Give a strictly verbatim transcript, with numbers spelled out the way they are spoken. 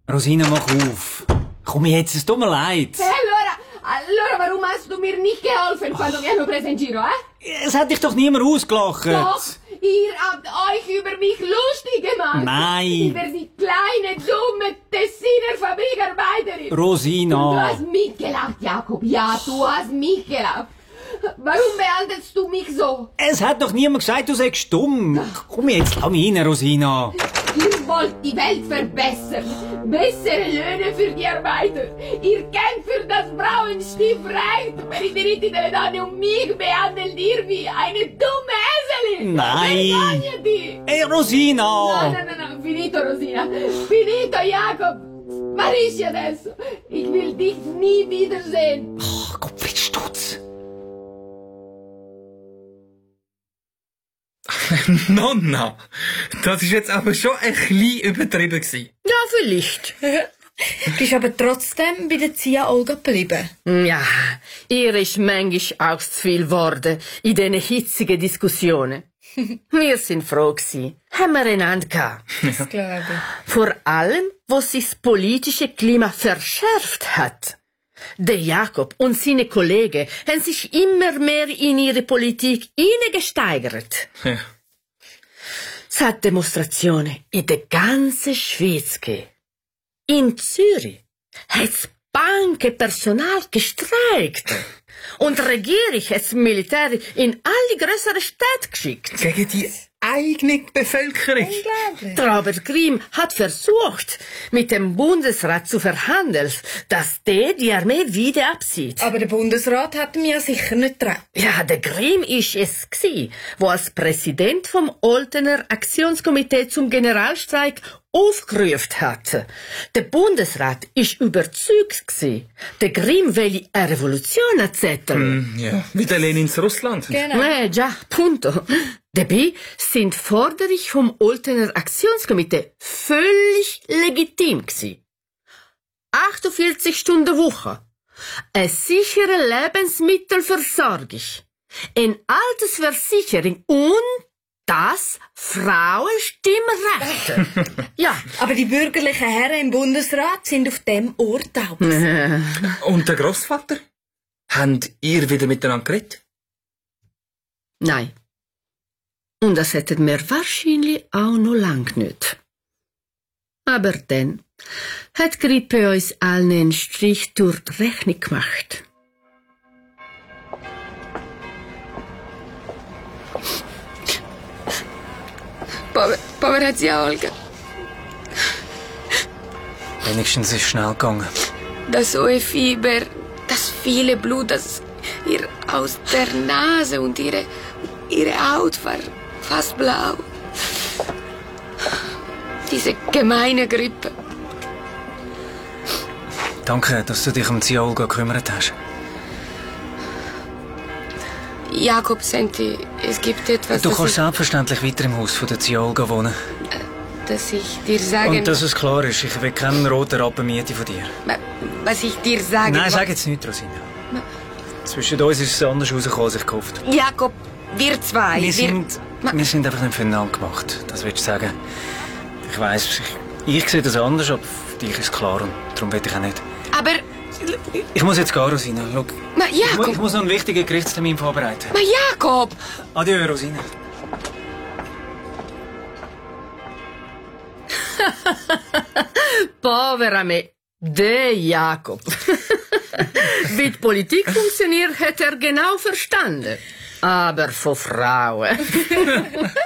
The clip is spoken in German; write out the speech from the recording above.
Rosina, mach auf. Komm jetzt, es tut mir leid. E allora, allora warum hast du mir nicht geholfen, quando mi hanno preso in giro, eh? Es hat dich doch niemand ausgelacht. Doch, ihr habt euch über mich lustig gemacht. Nein. Über die kleine, dumme Tessiner Fabrikarbeiterin. Rosina. Du hast mitgelacht, Jakob. Ja, du hast mitgelacht. Warum behandelst du mich so? Es hat doch niemand gesagt, du seist dumm. Komm jetzt, lass mich rein, Rosina. Ihr wollt die Welt verbessern. Bessere Löhne für die Arbeiter. Ihr kämpft für das Frauenstimmrecht. Per i diritti delle donne und mich behandelt ihr wie eine dumme Eselin. Nein. Vergognati. Ey, Rosina. No, no, no, no. Finito, Rosina. Finito, Jakob. Sparisci adesso. Ich will dich nie wiedersehen. Oh, Gottfried Stutz. Nonna, das ist jetzt aber schon ein bisschen übertrieben gewesen. Ja, vielleicht. Du bist aber trotzdem bei der Zia Olga geblieben. Ja, ihr ist manchmal auch zu viel geworden in diesen hitzigen Diskussionen. Wir sind froh gewesen. Haben wir einander gehabt. Das glaube ich. Vor allem, wo sich das politische Klima verschärft hat. Der Jakob und seine Kollegen haben sich immer mehr in ihre Politik hineingesteigert. Ja. Es hat Demonstrationen in der ganzen Schweiz gegeben. In Zürich hat das Bankenpersonal gestreikt. Und die Regierung hat das Militär in alle grösseren Städte geschickt. Gegen die eigene Bevölkerung. Unglaublich. Der Robert Grimm hat versucht, mit dem Bundesrat zu verhandeln, dass der die Armee wieder abzieht. Aber der Bundesrat hat mir ja sicher nicht getraut. Ja, der Grimm ist es gsi, wo als Präsident vom Oltener Aktionskomitee zum Generalstreik aufgerufen hat. Der Bundesrat ist überzeugt gsi, der Grimm will eine Revolution erzetteln. Mm, ja, wie der Lenins Russland. Genau. Eh, già, punto. Dabei sind Forderungen vom Oltener Aktionskomitee völlig legitim gsi. achtundvierzig Stunden Woche, eine sichere Lebensmittelversorgung, eine Altersversicherung und das Frauenstimmrecht. Ja. Aber die bürgerlichen Herren im Bundesrat sind auf dem Urteil. Und der Grossvater? Habt ihr wieder miteinander geredet? Nein. Und das hätten wir wahrscheinlich auch noch lang nicht. Aber dann hat Grippe uns allen einen Strich durch die Rechnung gemacht. Pover, povera zia Olga. Wenigstens ist es schnell gegangen. Das hohe Fieber, das viele Blut, das ihr aus der Nase und ihre, ihre Haut war fast blau. Diese gemeine Grippe. Danke, dass du dich um die Olga gekümmert hast. Jakob, Senti, es gibt etwas, Du das kannst ich, selbstverständlich weiter im Haus von der Ziolga wohnen. das ich dir sagen... Und dass es klar ist, ich will keinen roten Rappen Miete von dir. Was ich dir sagen... Nein, sag jetzt nicht, Rosina. Zwischen uns ist es anders rausgekommen, als ich gehofft. Jakob, wir zwei... Wir sind, wir sind einfach nicht füreinander gemacht. Das willst du sagen. Ich weiss, ich, ich sehe das anders, aber für dich ist es klar und darum will ich auch nicht. Aber... Ich muss jetzt gehen, Rosina. Schau, Ma, ich, mu- Jakob... ich muss noch einen wichtigen Gerichtstermin vorbereiten. Ma, Jakob! Adieu, Rosina. Povera me, der Jakob. Wie die Politik funktioniert, hat er genau verstanden. Aber von Frauen.